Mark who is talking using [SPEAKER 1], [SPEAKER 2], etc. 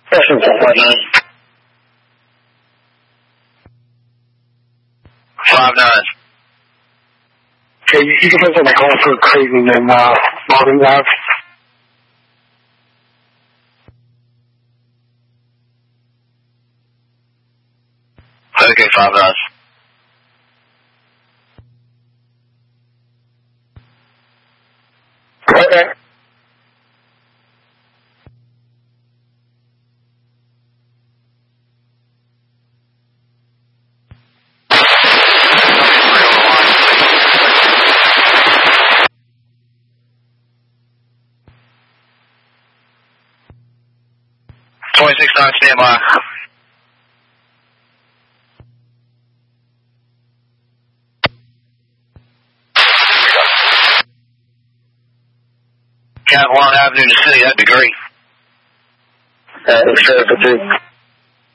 [SPEAKER 1] Question 459. 59.
[SPEAKER 2] Okay, you can put on the call for Creighton and Martin Ave.
[SPEAKER 1] Okay, 59.
[SPEAKER 2] Okay.
[SPEAKER 1] .26-9, stand by. Catalan Avenue in the city, that'd be great.
[SPEAKER 2] Sure,